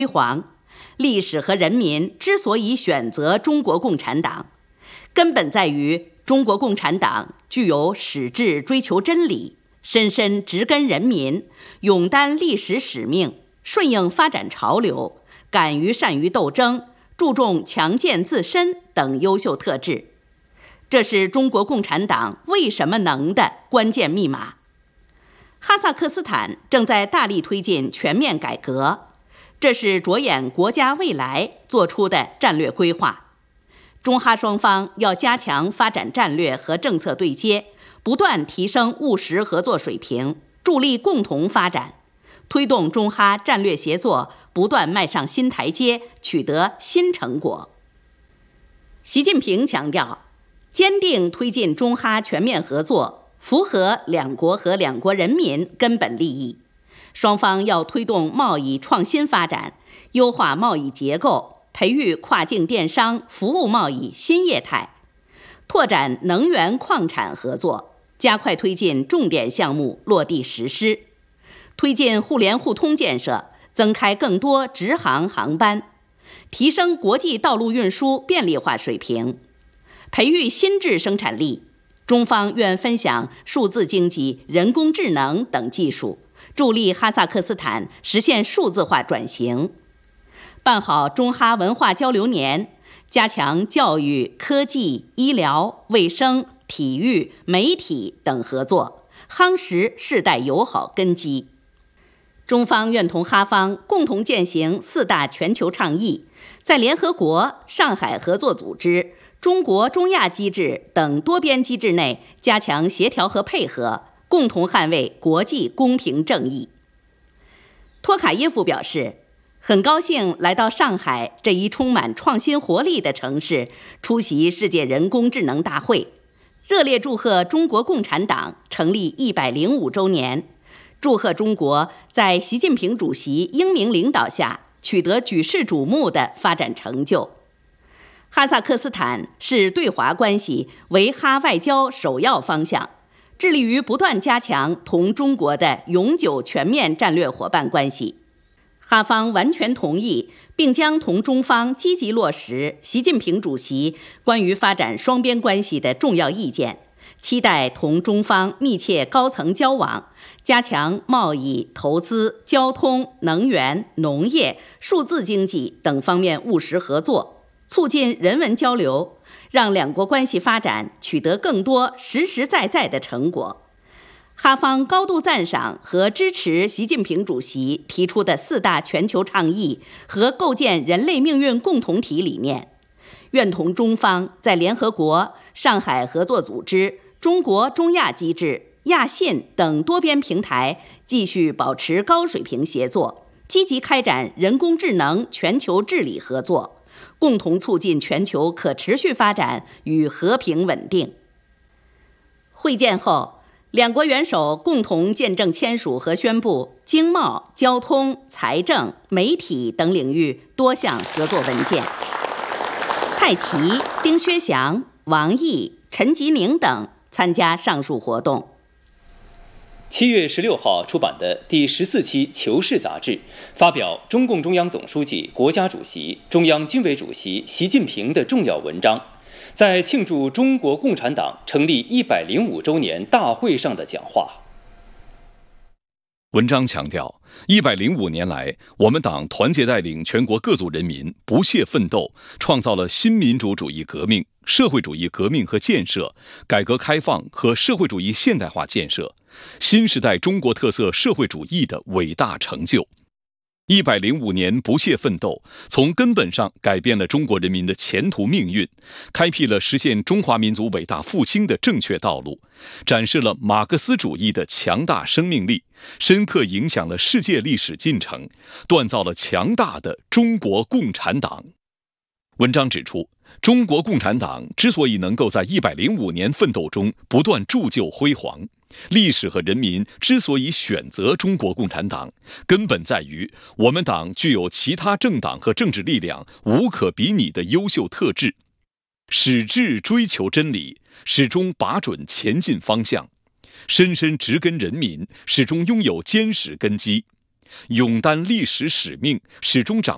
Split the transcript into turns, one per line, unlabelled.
辉煌。历史和人民之所以选择中国共产党，根本在于中国共产党具有矢志追求真理、深深植根人民、勇担历史使命、顺应发展潮流、敢于善于斗争、注重强健自身等优秀特质。这是中国共产党为什么能的关键密码。哈萨克斯坦正在大力推进全面改革，这是着眼国家未来做出的战略规划。中哈双方要加强发展战略和政策对接，不断提升务实合作水平，助力共同发展，推动中哈战略协作不断迈上新台阶，取得新成果。习近平强调，坚定推进中哈全面合作，符合两国和两国人民根本利益。双方要推动贸易创新发展，优化贸易结构，培育跨境电商、服务贸易新业态，拓展能源矿产合作，加快推进重点项目落地实施，推进互联互通建设，增开更多直航航班，提升国际道路运输便利化水平，培育新质生产力。中方愿分享数字经济、人工智能等技术，助力哈萨克斯坦实现数字化转型，办好中哈文化交流年，加强教育、科技、医疗、卫生、体育、媒体等合作，夯实世代友好根基。中方愿同哈方共同践行4大全球倡议，在联合国、上海合作组织、中国中亚机制等多边机制内加强协调和配合，共同捍卫国际公平正义。托卡耶夫表示，很高兴来到上海这一充满创新活力的城市，出席世界人工智能大会，热烈祝贺中国共产党成立105周年，祝贺中国在习近平主席英明领导下取得举世瞩目的发展成就。哈萨克斯坦视对华关系为哈外交首要方向，致力于不断加强同中国的永久全面战略伙伴关系。哈方完全同意，并将同中方积极落实习近平主席关于发展双边关系的重要意见，期待同中方密切高层交往，加强贸易、投资、交通、能源、农业、数字经济等方面务实合作，促进人文交流，让两国关系发展取得更多实实在在的成果。哈方高度赞赏和支持习近平主席提出的4大全球倡议和构建人类命运共同体理念，愿同中方在联合国、上海合作组织、中国中亚机制、亚信等多边平台继续保持高水平协作，积极开展人工智能全球治理合作，共同促进全球可持续发展与和平稳定。会见后，两国元首共同见证签署和宣布经贸、交通、财政、媒体等领域多项合作文件。蔡奇、丁薛祥、王毅、陈吉宁等参加上述活动。
7月16号出版的第14期《求是》杂志发表中共中央总书记、国家主席、中央军委主席习近平的重要文章，在庆祝中国共产党成立105周年大会上的讲话。
文章强调，105年来，我们党团结带领全国各族人民不懈奋斗，创造了新民主主义革命、社会主义革命和建设、改革开放和社会主义现代化建设、新时代中国特色社会主义的伟大成就。105年不懈奋斗，从根本上改变了中国人民的前途命运，开辟了实现中华民族伟大复兴的正确道路，展示了马克思主义的强大生命力，深刻影响了世界历史进程，锻造了强大的中国共产党。文章指出，中国共产党之所以能够在105年奋斗中不断铸就辉煌，历史和人民之所以选择中国共产党，根本在于我们党具有其他政党和政治力量无可比拟的优秀特质：矢志追求真理，始终把准前进方向；深深植根人民，始终拥有坚实根基；勇担历史使命，始终掌